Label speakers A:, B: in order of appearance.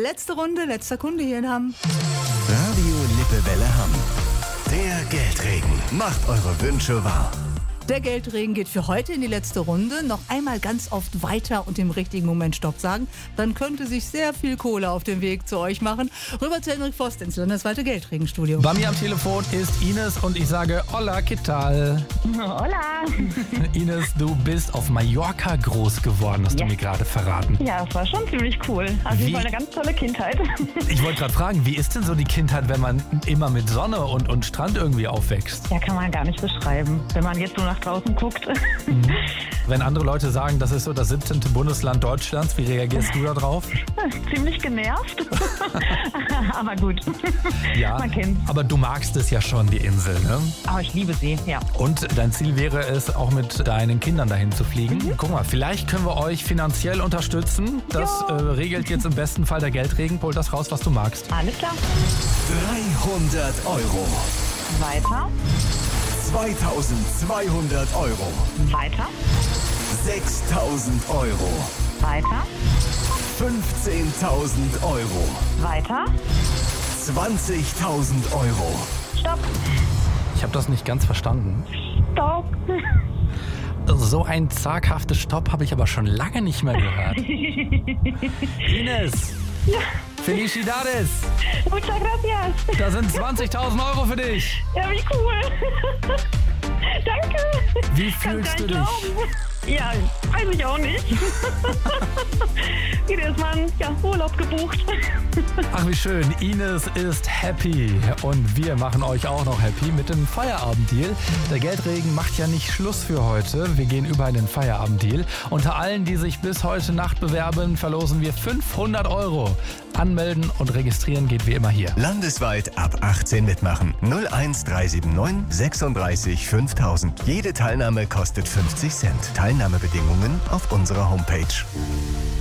A: Letzte Runde, letzter Kunde hier in Hamm.
B: Radio Lippewelle Hamm. Der Geldregen macht eure Wünsche wahr.
A: Der Geldregen geht für heute in die letzte Runde. Noch einmal ganz oft weiter und im richtigen Moment Stopp sagen. Dann könnte sich sehr viel Kohle auf den Weg zu euch machen. Rüber zu Henrik Vost ins landesweite Geldregenstudio.
C: Bei mir am Telefon ist Ines und ich sage Hola, ¿qué tal?
D: Hola.
C: Ines, du bist auf Mallorca groß geworden, hast du mir gerade verraten.
D: Ja, es war schon ziemlich cool. Also es war eine ganz tolle Kindheit.
C: Ich wollte gerade fragen, wie ist denn so die Kindheit, wenn man immer mit Sonne und Strand irgendwie aufwächst?
D: Ja, kann man gar nicht beschreiben. Wenn man jetzt nur nach draußen guckt.
C: Wenn andere Leute sagen, das ist so das 17. Bundesland Deutschlands, wie reagierst du da drauf?
D: Ziemlich genervt. Aber gut.
C: Ja,
D: man kennt's.
C: aber du magst es ja schon, die Insel, ne?
D: Aber ich liebe sie, ja.
C: Und dein Ziel wäre es, auch mit deinen Kindern dahin zu fliegen. Guck mal, vielleicht können wir euch finanziell unterstützen. Das regelt jetzt im besten Fall der Geldregen. Hol das raus, was du magst.
D: Alles klar.
B: 300 Euro.
D: Weiter.
B: 2200 Euro.
D: Weiter.
B: 6000 Euro.
D: Weiter.
B: 15.000 Euro.
D: Weiter.
B: 20.000 Euro.
D: Stopp.
C: Ich habe das nicht ganz verstanden.
D: Stopp.
C: So ein zaghaftes Stopp habe ich aber schon lange nicht mehr gehört. Ines!
D: Ja.
C: Felicidades!
D: Muchas gracias.
C: Da sind 20.000 Euro für dich.
D: Ja, wie cool. Danke.
C: Wie fühlst du dich?
D: Ja, weiß ich auch nicht. Wieder erstmal einen Urlaub gebucht.
C: Ach, wie schön. Ines ist happy. Und wir machen euch auch noch happy mit dem Feierabenddeal. Der Geldregen macht ja nicht Schluss für heute. Wir gehen über in den Feierabenddeal. Unter allen, die sich bis heute Nacht bewerben, verlosen wir 500 Euro. Anmelden und registrieren geht wie immer hier.
B: Landesweit ab 18 mitmachen. 01379 36 5000. Jede Teilnahme kostet 50 Cent. Teilnahmebedingungen auf unserer Homepage.